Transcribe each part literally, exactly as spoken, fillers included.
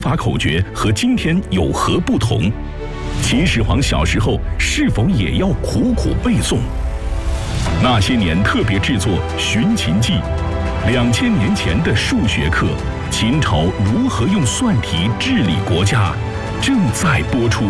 法口诀和今天有何不同？秦始皇小时候是否也要苦苦背诵？那些年特别制作《寻秦记》，两千年前的数学课，秦朝如何用算题治理国家，正在播出。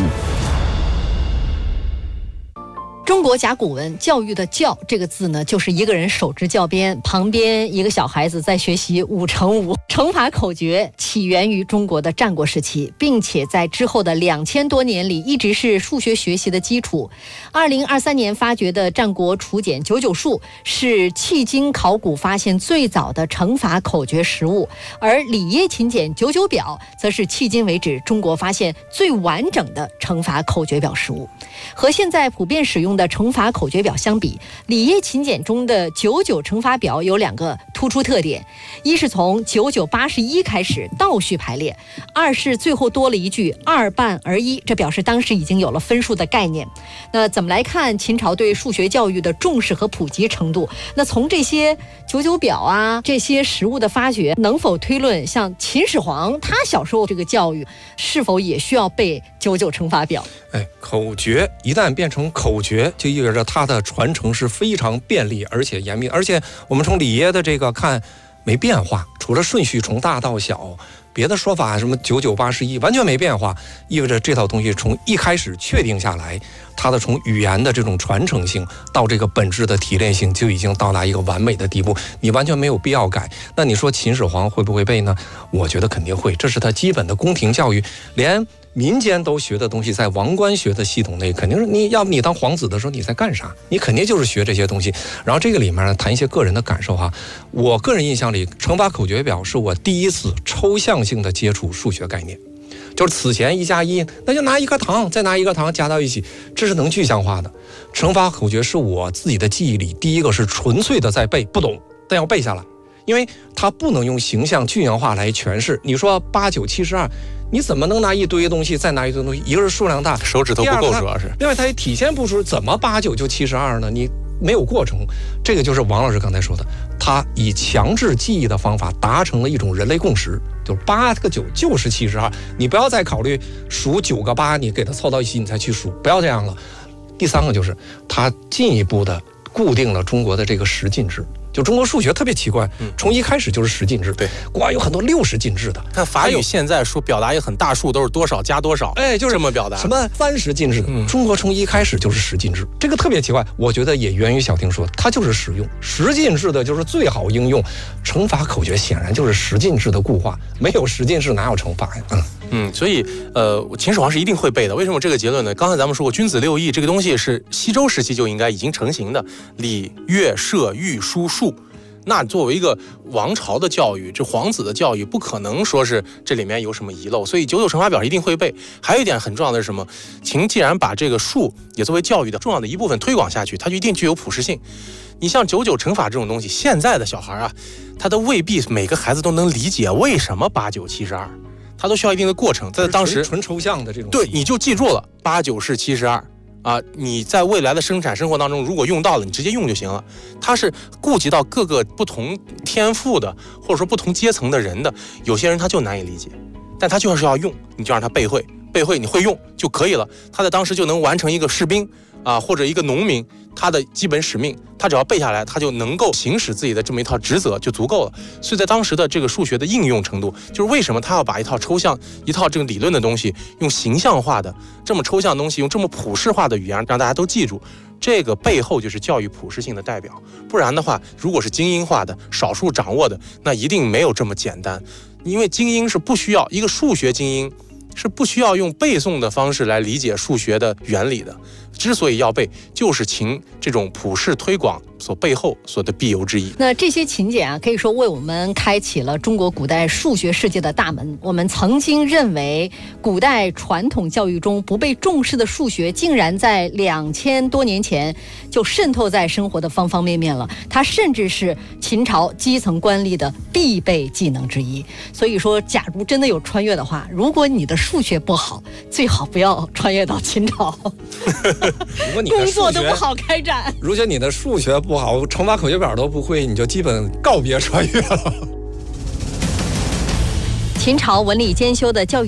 中国甲骨文教育的教这个字呢，就是一个人手执教鞭，旁边一个小孩子在学习五乘五。乘法口诀起源于中国的战国时期，并且在之后的两千多年里一直是数学学习的基础。二零二三年发掘的战国楚简九九数是迄今考古发现最早的乘法口诀实物，而里耶秦简九九表则是迄今为止中国发现最完整的乘法口诀表实物。和现在普遍使用的乘法口诀表相比，里耶秦简中的九九乘法表有两个突出特点：一是从九九八十一开始倒序排列，二是最后多了一句二半而一，这表示当时已经有了分数的概念。那怎么来看秦朝对数学教育的重视和普及程度？那从这些九九表啊这些实物的发掘，能否推论像秦始皇他小时候这个教育是否也需要背九九乘法表？ 哎，口诀一旦变成口诀，就意味着它的传承是非常便利而且严密，而且我们从里耶的这个看没变化，除了顺序从大到小，别的说法什么九九八十一完全没变化，意味着这套东西从一开始确定下来，它的从语言的这种传承性到这个本质的提炼性就已经到达一个完美的地步，你完全没有必要改。那你说秦始皇会不会背呢？我觉得肯定会，这是他基本的宫廷教育，连民间都学的东西，在王官学的系统内，肯定是你要不你当皇子的时候你在干啥？你肯定就是学这些东西。然后这个里面呢，谈一些个人的感受哈。我个人印象里，乘法口诀表是我第一次抽象性的接触数学概念。就是此前一加一，那就拿一个糖，再拿一个糖加到一起，这是能具象化的。乘法口诀是我自己的记忆里，第一个是纯粹的在背，不懂，但要背下来，因为它不能用形象具象化来诠释。你说八九七十二。你怎么能拿一堆东西再拿一堆东西？一个是数量大， 手指头不够，主要是另外它也体现不出怎么八九就七十二呢？你没有过程。这个就是王老师刚才说的，他以强制记忆的方法达成了一种人类共识，就是八个九就是七十二。你不要再考虑数九个八，你给它凑到一起你才去数，不要这样了。第三个就是他进一步的固定了中国的这个十进制。就中国数学特别奇怪，从一开始就是十进制， 对， 国外有很多六十进制的。 但法语现在说表达一个很大数都是多少加多少， 哎，就是这么表达。 什么三十进制的，嗯、中国从一开始就是十进制，这个特别奇怪。我觉得也源于小婷说，它就是实用，十进制的就是最好应用。乘法口诀显然就是十进制的固化，没有十进制哪有乘法呀？嗯。 嗯，所以呃，秦始皇是一定会背的。为什么这个结论呢？刚才咱们说过，君子六艺这个东西是西周时期就应该已经成型的，礼、乐、射、御、书、数。那作为一个王朝的教育，这皇子的教育，不可能说是这里面有什么遗漏，所以九九乘法表一定会背。还有一点很重要的是什么？秦既然把这个数也作为教育的重要的一部分推广下去，它就一定具有普适性。你像九九乘法这种东西，现在的小孩啊，他都未必每个孩子都能理解为什么八九七十二。它都需要一定的过程，在当时纯抽象的这种， 对，你就记住了八九是七十二啊，你在未来的生产生活当中，如果用到了，你直接用就行了。它是顾及到各个不同天赋的，或者说不同阶层的人的，有些人他就难以理解，但他就是要用，你就让他背会，背会你会用就可以了。他在当时就能完成一个士兵啊，或者一个农民他的基本使命，他只要背下来，他就能够行使自己的这么一套职责就足够了。所以在当时的这个数学的应用程度，就是为什么他要把一套抽象、一套这个理论的东西，用形象化的这么抽象的东西，用这么普世化的语言让大家都记住，这个背后就是教育普适性的代表。不然的话，如果是精英化的、少数掌握的，那一定没有这么简单。因为精英是不需要一个数学精英。是不需要用背诵的方式来理解数学的原理的，之所以要背，就是秦这种普世推广所背后所的必由之一。 那这些秦简啊，可以说为我们开启了中国古代数学世界的大门。我们曾经认为古代传统教育中不被重视的数学，竟然在两千多年前就渗透在生活的方方面面了。它甚至是秦朝基层官吏的必备技能之一。所以说，假如真的有穿越的话，如果你的数学不好，最好不要穿越到秦朝。 如果你工作都不好开展， 如果你的数学不好，乘法口诀表都不会，你就基本告别穿越了。 秦朝文理兼修的教育